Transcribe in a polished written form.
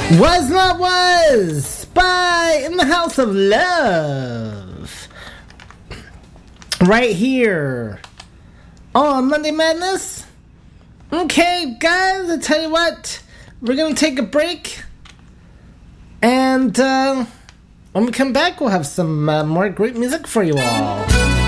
Was Not Was by In the House of Love. Right here on Monday Madness. Okay, guys, I tell you what, we're going to take a break. And when we come back, we'll have some more great music for you all.